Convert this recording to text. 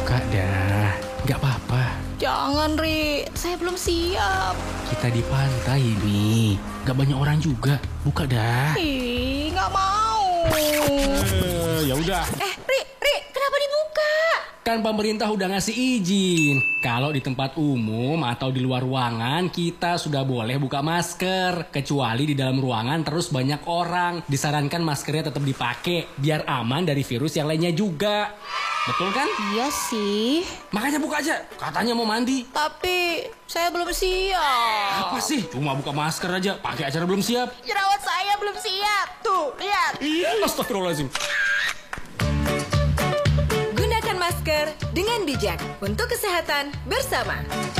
Buka dah, nggak apa-apa. Jangan, Ri. Saya belum siap. Kita di pantai nih, nggak banyak orang juga. Buka dah. Ih, nggak mau. Ya udah. Ri, kenapa dibuka? Kan pemerintah udah ngasih izin. Kalau di tempat umum atau di luar ruangan, kita sudah boleh buka masker. Kecuali di dalam ruangan terus banyak orang. Disarankan maskernya tetap dipakai, biar aman dari virus yang lainnya juga. Betul kan? Iya sih. Makanya buka aja. Katanya mau mandi. Tapi saya belum siap. Apa sih? Cuma buka masker aja. Pakai acara belum siap. Jerawat saya belum siap. Tuh, lihat. Astagfirullahaladzim. Gunakan masker dengan bijak untuk kesehatan bersama.